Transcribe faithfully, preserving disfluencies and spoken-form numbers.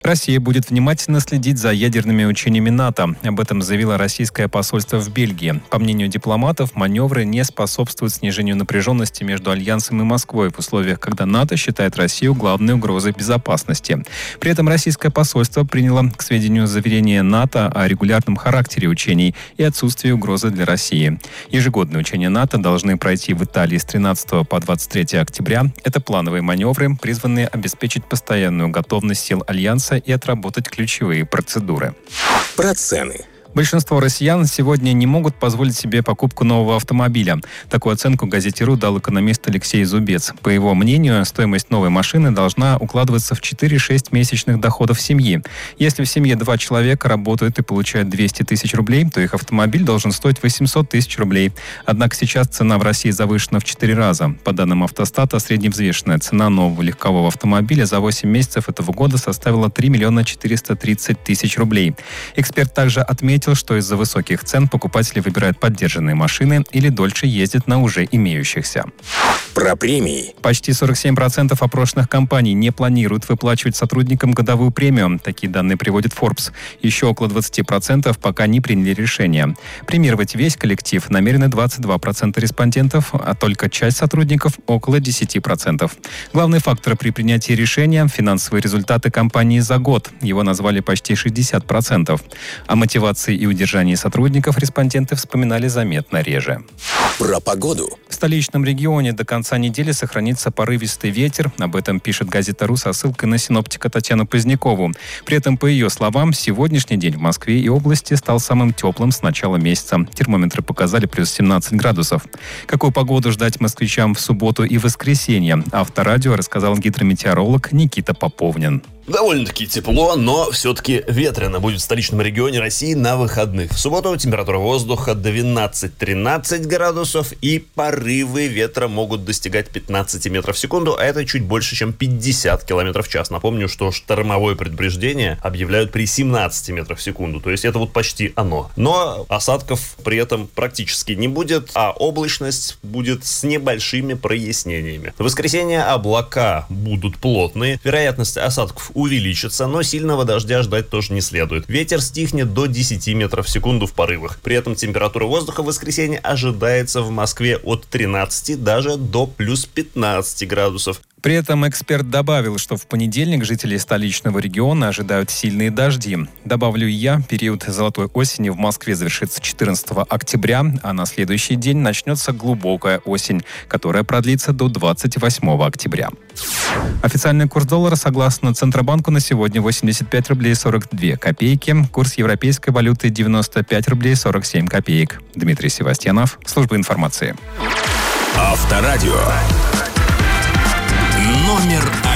Россия будет внимательно следить за ядерными учениями НАТО. Об этом заявило российское посольство в Бельгии. По мнению дипломатов, маневры не способствуют снижению напряженности между Альянсом и Москвой в условиях, когда НАТО считает Россию главной угрозой безопасности. При этом российское посольство приняло к сведению заверение НАТО о регулярном характере учений и отсутствии угрозы для России. Ежегодные учения НАТО должны пройти в Италии с тринадцатого по двадцать третье октября. Это плановые маневры, призванные обеспечить постоянную готовность сил Альянса и отработать ключевые процедуры. Про цены. Большинство россиян сегодня не могут позволить себе покупку нового автомобиля. Такую оценку газете «Ру» дал экономист Алексей Зубец. По его мнению, стоимость новой машины должна укладываться в четыре-шесть месячных доходов семьи. Если в семье два человека работают и получают двести тысяч рублей, то их автомобиль должен стоить восемьсот тысяч рублей. Однако сейчас цена в России завышена в четыре раза. По данным Автостата, средневзвешенная цена нового легкового автомобиля за восемь месяцев этого года составила три миллиона четыреста тридцать тысяч рублей. Эксперт также отметил, что из-за высоких цен покупатели выбирают поддержанные машины или дольше ездят на уже имеющихся. Про премии. Почти сорок семь процентов опрошенных компаний не планируют выплачивать сотрудникам годовую премию. Такие данные приводит Forbes. Еще около двадцать процентов пока не приняли решение. Премировать весь коллектив намерены двадцать два процента респондентов, а только часть сотрудников – около десять процентов. Главные факторы при принятии решения – финансовые результаты компании за год. Его назвали почти шестьдесят процентов. О мотивации и удержании сотрудников респонденты вспоминали заметно реже. Про погоду. В столичном регионе до конца недели сохранится порывистый ветер. Об этом пишет газета «Ру» со ссылкой на синоптика Татьяну Позднякову. При этом, по ее словам, сегодняшний день в Москве и области стал самым теплым с начала месяца. Термометры показали плюс семнадцать градусов. Какую погоду ждать москвичам в субботу и воскресенье? Авторадио рассказал гидрометеоролог Никита Поповнин. Довольно-таки тепло, но все-таки ветрено будет в столичном регионе России на выходных. В субботу температура воздуха двенадцать-тринадцать градусов, и порывы ветра могут достигать пятнадцать метров в секунду, а это чуть больше, чем пятьдесят километров в час. Напомню, что штормовое предупреждение объявляют при семнадцати метрах в секунду, то есть это вот почти оно. Но осадков при этом практически не будет, а облачность будет с небольшими прояснениями. В воскресенье облака будут плотные, вероятность осадков увеличится, но сильного дождя ждать тоже не следует. Ветер стихнет до десяти метров в секунду в порывах. При этом температура воздуха в воскресенье ожидается в Москве от тринадцати даже до плюс пятнадцати градусов. При этом эксперт добавил, что в понедельник жители столичного региона ожидают сильные дожди. Добавлю и я, период золотой осени в Москве завершится четырнадцатого октября, а на следующий день начнется глубокая осень, которая продлится до двадцать восьмого октября. Официальный курс доллара, согласно Центробанку, на сегодня восемьдесят пять рублей сорок две копейки. Курс европейской валюты девяносто пять рублей сорок семь копеек. Дмитрий Севастьянов, служба информации. Авторадио. Номер один.